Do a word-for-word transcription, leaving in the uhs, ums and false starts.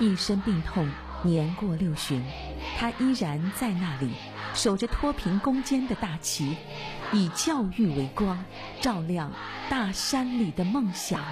一身病痛，年过六旬，他依然在那里，守着脱贫攻坚的大旗，以教育为光，照亮大山里的梦想。